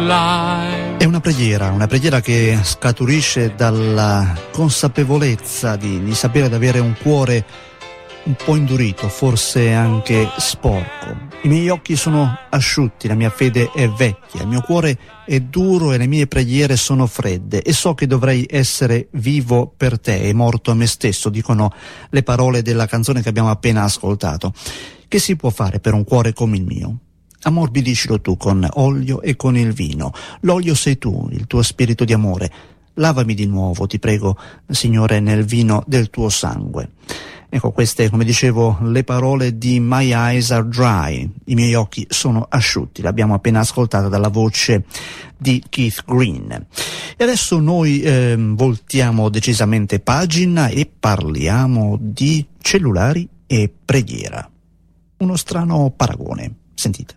life. È una preghiera che scaturisce dalla consapevolezza di sapere di avere un cuore un po' indurito, forse anche sporco. I miei occhi sono asciutti, la mia fede è vecchia, il mio cuore è duro e le mie preghiere sono fredde, e so che dovrei essere vivo per te e morto a me stesso, dicono le parole della canzone che abbiamo appena ascoltato. Che si può fare per un cuore come il mio? Ammorbidiscilo tu con olio e con il vino. L'olio sei tu, il tuo spirito di amore. Lavami di nuovo, ti prego, Signore, nel vino del tuo sangue. Ecco, queste, come dicevo, le parole di My Eyes Are Dry, i miei occhi sono asciutti, l'abbiamo appena ascoltata dalla voce di Keith Green. E adesso noi voltiamo decisamente pagina e parliamo di cellulari e preghiera. Uno strano paragone, sentite.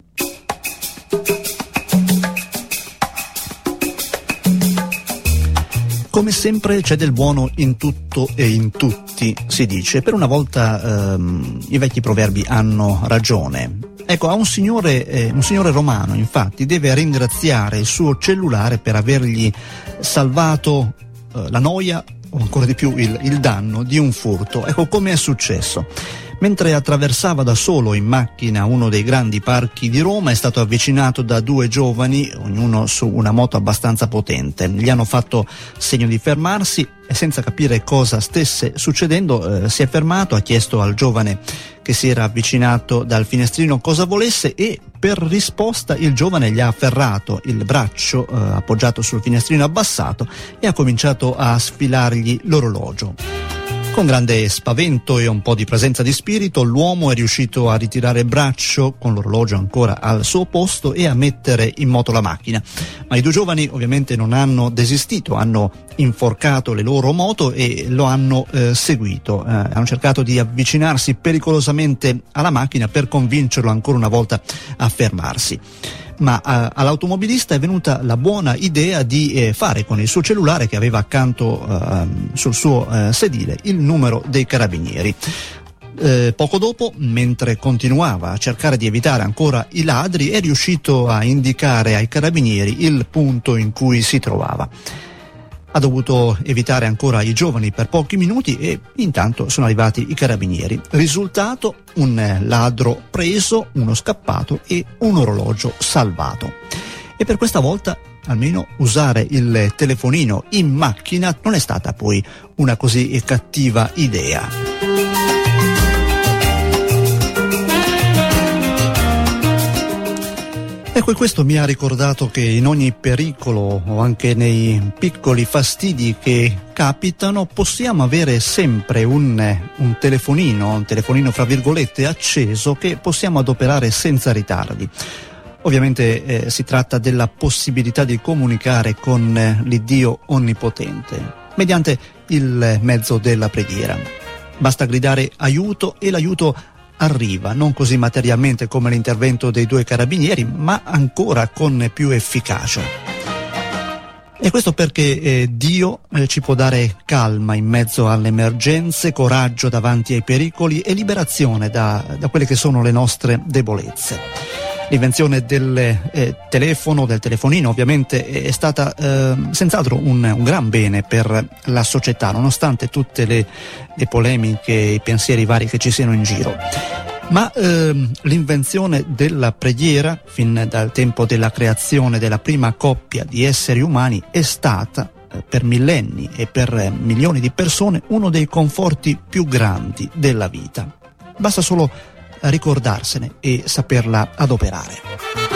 Come sempre c'è del buono in tutto e in tutti, si dice. Per una volta i vecchi proverbi hanno ragione. Ecco, a un signore romano, infatti, deve ringraziare il suo cellulare per avergli salvato la noia, o ancora di più il danno di un furto. Ecco come è successo. Mentre attraversava da solo in macchina uno dei grandi parchi di Roma, è stato avvicinato da due giovani, ognuno su una moto abbastanza potente. Gli hanno fatto segno di fermarsi e, senza capire cosa stesse succedendo, si è fermato, ha chiesto al giovane che si era avvicinato dal finestrino cosa volesse, e per risposta il giovane gli ha afferrato il braccio appoggiato sul finestrino abbassato e ha cominciato a sfilargli l'orologio. Con grande spavento e un po' di presenza di spirito, l'uomo è riuscito a ritirare il braccio con l'orologio ancora al suo posto e a mettere in moto la macchina. Ma i due giovani ovviamente non hanno desistito, hanno inforcato le loro moto e lo hanno seguito. Hanno cercato di avvicinarsi pericolosamente alla macchina per convincerlo ancora una volta a fermarsi. Ma all'automobilista è venuta la buona idea di fare con il suo cellulare, che aveva accanto sul suo sedile, il numero dei carabinieri. Poco dopo, mentre continuava a cercare di evitare ancora i ladri, è riuscito a indicare ai carabinieri il punto in cui si trovava. Ha dovuto evitare ancora i giovani per pochi minuti e intanto sono arrivati i carabinieri. Risultato: un ladro preso, uno scappato e un orologio salvato. E per questa volta almeno usare il telefonino in macchina non è stata poi una così cattiva idea. Ecco, questo mi ha ricordato che in ogni pericolo o anche nei piccoli fastidi che capitano possiamo avere sempre un telefonino fra virgolette acceso, che possiamo adoperare senza ritardi. Ovviamente si tratta della possibilità di comunicare con l'Iddio onnipotente mediante il mezzo della preghiera. Basta gridare aiuto e l'aiuto arriva, non così materialmente come l'intervento dei due carabinieri, ma ancora con più efficacia. E questo perché Dio ci può dare calma in mezzo alle emergenze, coraggio davanti ai pericoli e liberazione da quelle che sono le nostre debolezze. L'invenzione del telefonino ovviamente è stata senz'altro un gran bene per la società, nonostante tutte le polemiche e i pensieri vari che ci siano in giro. Ma l'invenzione della preghiera, fin dal tempo della creazione della prima coppia di esseri umani, è stata per millenni e per milioni di persone uno dei conforti più grandi della vita. Basta solo ricordarsene e saperla adoperare.